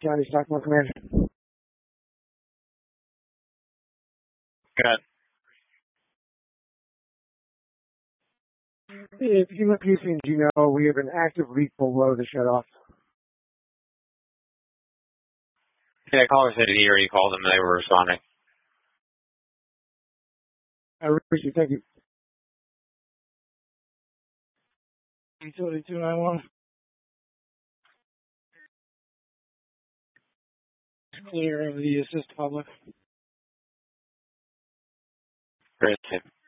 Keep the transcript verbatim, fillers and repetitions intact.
County Stockmore Commander. Good. If you look P C and G know, we have an active leak below the shutoff. Yeah, caller said he already called them and they were responding. I appreciate it. Thank you. Utility two nine one. Clear of the assist public. Great.